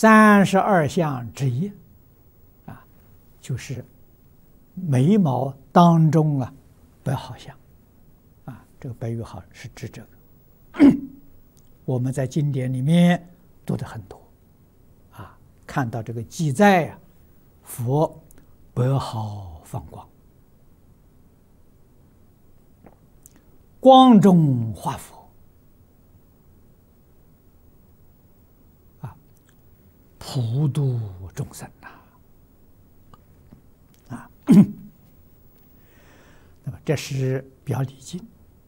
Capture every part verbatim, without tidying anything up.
三十二相之一，啊，就是眉毛当中啊，白毫相，啊，这个白玉毫是指这个。我们在经典里面读的很多，啊，看到这个记载啊，佛白毫放光，光中化佛，啊，普度众生呐，啊，那么这是表礼敬。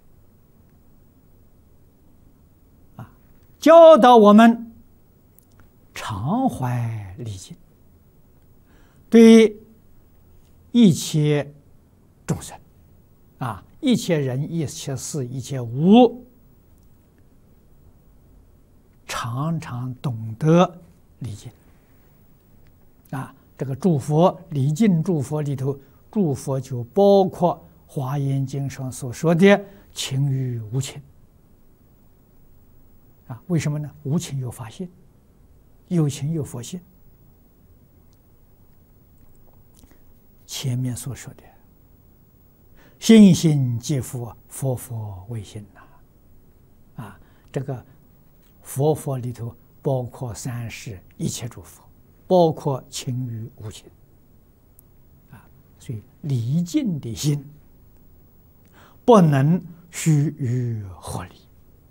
教导我们常怀礼敬，对一切众生啊，一切人、一切事、一切物，常常懂得礼敬啊。这个诸佛礼敬诸佛里头，诸佛就包括《华严经》上所说的情与无情。啊，为什么呢？无情有法性，有情有佛性。前面所说的“心心即佛，佛佛为心”呐，啊，这个佛佛里头包括三世一切诸佛，包括情与无情，啊，所以礼敬的心不能须臾合理。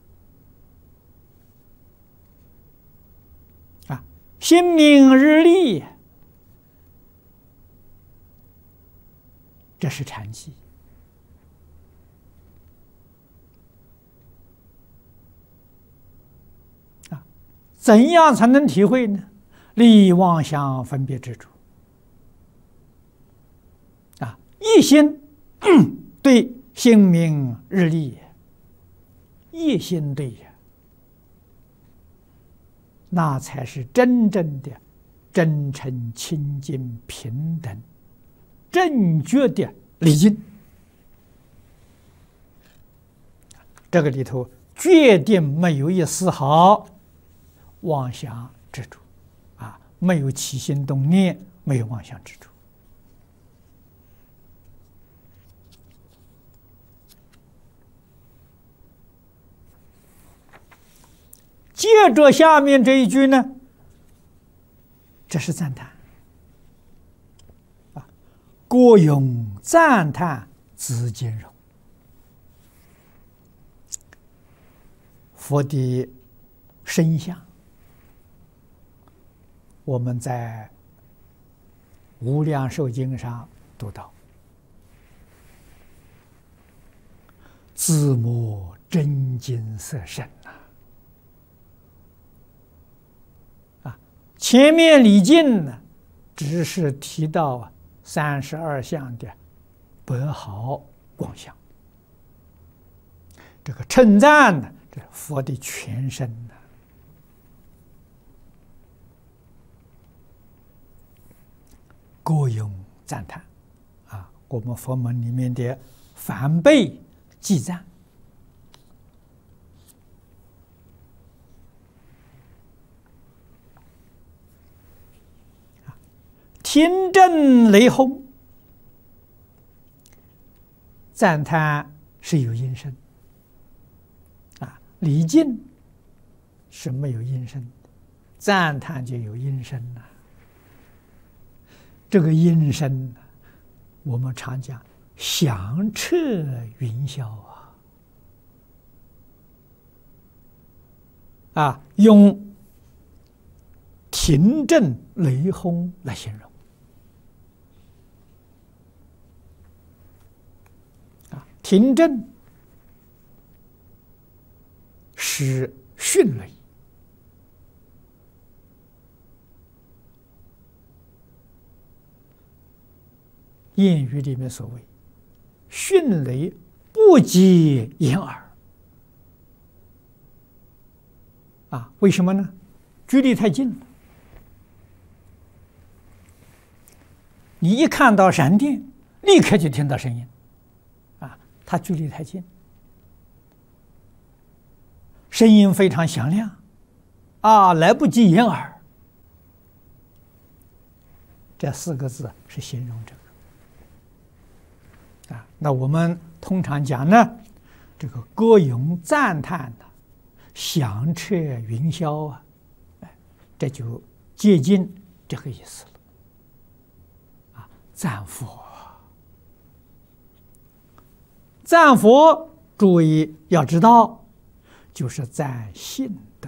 心明日历，这是禅机啊！怎样才能体会呢？离妄想分别执着啊！一心对心明日历，一心对呀。那才是真正的真诚、清净、平等、正觉的礼敬。这个里头决定没有一丝毫妄想执着，啊，没有起心动念，没有妄想执着。接着下面这一句呢，这是赞叹啊，各用赞叹自兼容。佛的身相，我们在《无量寿经》上读到，自摸真金色身呐。前面礼敬呢，只是提到啊三十二相的白毫光相，这个称赞呢，这佛的全身呢，各用赞叹啊，我们佛门里面的梵呗记赞。听正雷轰，赞叹是有音声啊，礼敬是没有音声的，赞叹就有音声了。这个音声，我们常讲响彻云霄啊，啊，用听正雷轰来形容。听正是迅雷，谚语里面所谓“迅雷不及掩耳”啊，为什么呢？距离太近了，你一看到闪电，立刻就听到声音。它距离太近，声音非常响亮，啊，来不及掩耳， 这四个字是形容这个。啊，那我们通常讲呢，这个歌咏赞叹的，响彻云霄啊，哎，这就接近这个意思了。啊，赞佛，赞佛，注意要知道，就是赞信德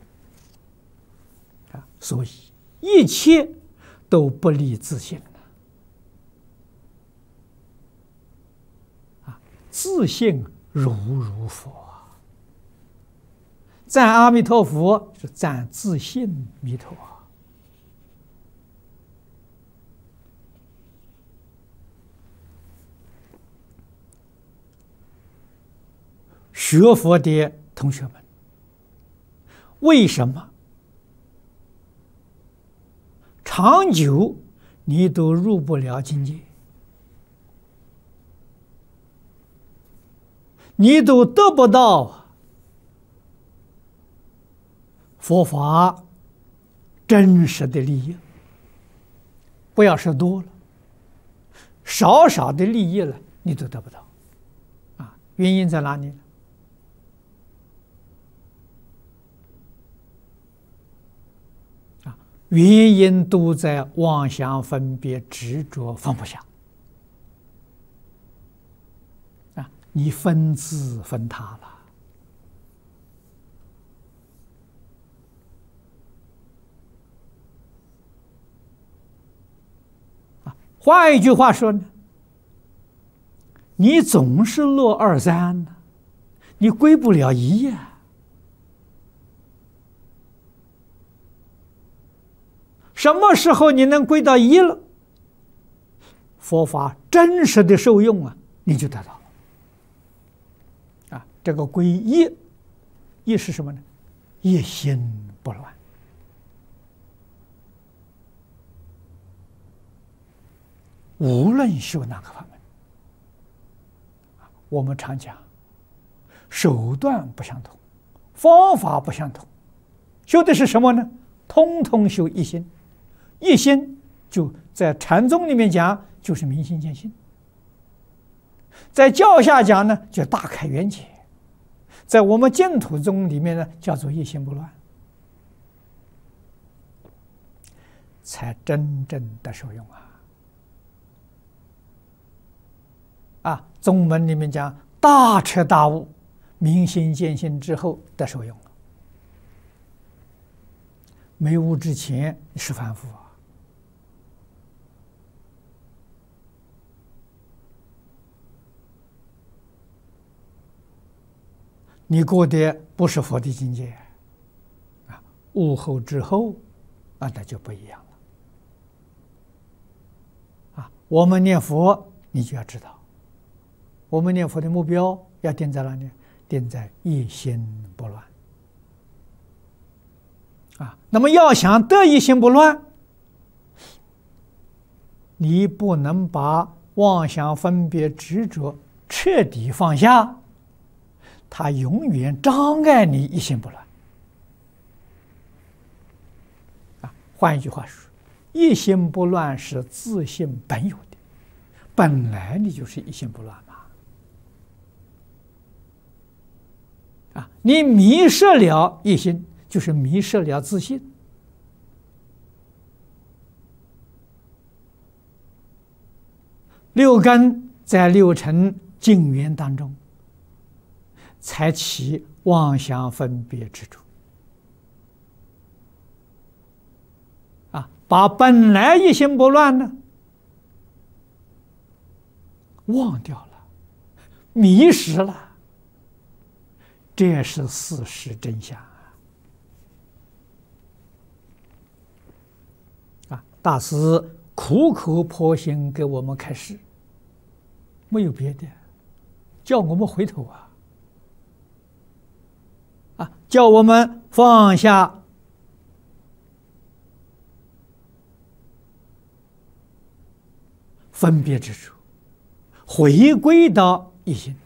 啊，所以一切都不离自信了啊，自信如如佛。赞阿弥陀佛是赞自信弥陀。学佛的同学们，为什么长久你都入不了境界，你都得不到佛法真实的利益？不要说多了，少少的利益了，你都得不到啊！原因在哪里呢？啊，原因都在妄想分别执着放不下啊！你分自分他了。换一句话说呢，你总是落二三呢，你归不了一呀。什么时候你能归到一了？佛法真实的受用啊，你就得到了。啊，这个归一，一是什么呢？一心不乱。无论修哪个法门，我们常讲，手段不相同，方法不相同，修的是什么呢？通通修一心，一心就在禅宗里面讲，就是明心见性；在教下讲呢，叫大开圆解；在我们净土宗里面呢，叫做一心不乱，才真正的受用啊！啊，宗门里面讲大彻大悟、明心见性之后的受用了。没悟之前是凡夫啊！你过的不是佛的境界啊！悟后之后啊，那就不一样了啊！我们念佛，你就要知道。我们念佛的目标要定在哪里？定在一心不乱啊！那么要想得一心不乱，你不能把妄想分别执着彻底放下，它永远障碍你一心不乱啊！换一句话说，一心不乱是自性本有的，本来你就是一心不乱嘛。啊，你迷失了一心，就是迷失了自信。六根在六尘境缘当中，才起妄想分别执着。啊，把本来一心不乱呢忘掉了，迷失了。这是事实真相啊！啊，大师苦口婆心给我们开示，没有别的，叫我们回头啊！啊，叫我们放下分别之处，回归到一心。